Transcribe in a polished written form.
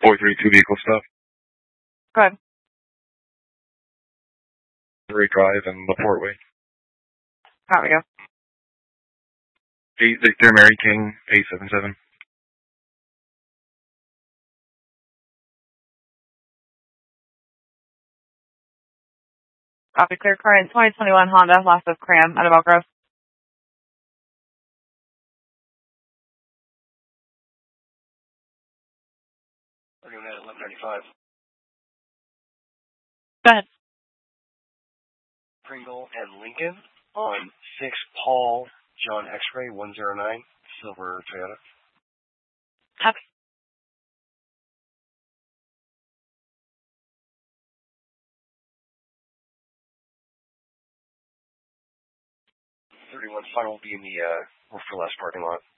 432 vehicle stuff. Good. Ray Drive and LaPorte Way. Copy you. 8 Victor Mary King 877. Copy. Clear current 2021 Honda, last of Cram at Elk Grove. We're doing that at 11:35. Go ahead. Pringle and Lincoln on 6 Paul John X-Ray 109 silver Toyota. Copy. Final will be in the for last parking lot.